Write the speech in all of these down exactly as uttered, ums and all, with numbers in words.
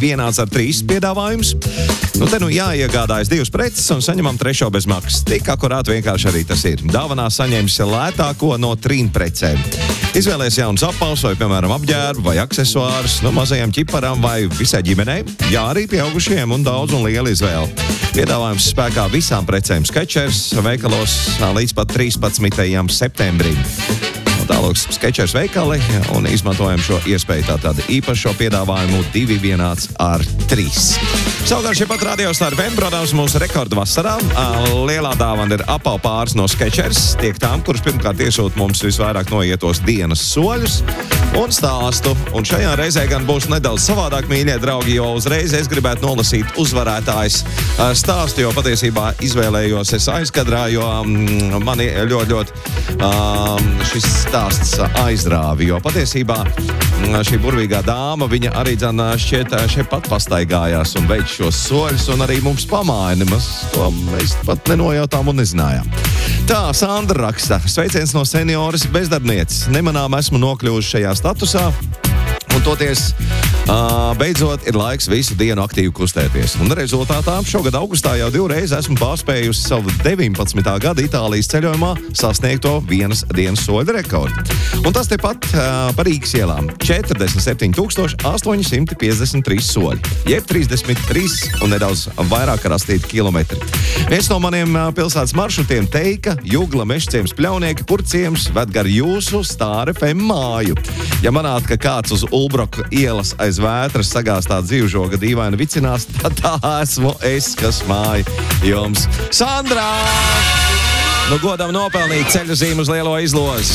vienāds ar trīs piedāvājumus. Nu, te nu jāiegādājas divas preces un saņemam trešo bez maksas. Tik akurāt vienkārši arī tas ir. Dāvanā saņems lētāko no trim precēm. Izvēlēs jauns apavs vai, piemēram, apģērbu vai aksesuārus, no mazajām ķiparām vai visai ģimenei. Jā, arī pieaugušiem un daudz un liela izvēle. Piedāvājums spēkā visām precēm Skechers veikalos līdz pat trīspadsmitajam septembrim. Tālāk Skechers veikali un izmantojam šo iespēju tātad īpašo piedāvājumu divi vienāds ar trīs. Savukārt šie pat radiostāri Vem, protams, mūsu rekordu vasarā. Lielā dāvana ir apav pāris no Skechers, tiek tām, kurš pirmkārt iesūt mums visvairāk noietos dienas soļus un stāstu. Un šajā reizē gan būs nedaudz savādāk, mīļie draugi, jo uzreiz es gribētu nolasīt uzvarētājs stāstu, jo patiesībā izvēlējos es aizkadrā, jo mm, mani ļoti, ļoti um, šis stāsts aizrāvi, jo patiesībā šī burvīgā dāma, viņa arī dzen šķiet šeit pat pastaigājās un veic šos soļus un arī mums pamāja nemaz, ko mēs pat nenojautām un nezinājām. Tā, Sandra raksta, sveiciens no senioras bezdarbnieces. Nemanām esmu nokļuvuši šajā statusā. Un toties, uh, beidzot, ir laiks visu dienu aktīvi kustēties. Un rezultātā šogad augustā jau divreiz esmu pārspējusi savu deviņpadsmitā gada Itālijas ceļojumā sasniegto vienas dienas soļu rekordu. Un tas tepat uh, par Rīgas ielām - četrdesmit septiņi tūkstoši astoņi simti piecdesmit trīs soļi, jeb trīsdesmit trīs un nedaudz vairāk rastīti kilometri. Viens no maniem uh, pilsētas maršrutiem Teika, Jugla, Mežciems, Pļaunieki, Purciems ved gar jūsu Stāra F M māju. Ja manāt, ka kāds uz Ulbroka ielas aiz vētras sagāstā dzīvžoga dīvaini vicinās, tad tā esmu es, kas māja jums. Sandrā! Nu, godam nopelnīt ceļu zīmu uz lielo izlozi.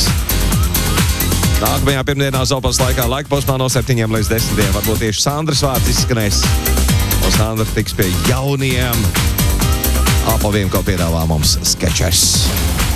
Nākamajā pirmdienā Zopas laikā laika posmā no septiņiem līdz desmitiem. Varbūt tieši Sandras vārds izskanēs. Un Sandra tiks pie jauniem apaviem, ko piedāvā mums Skechers.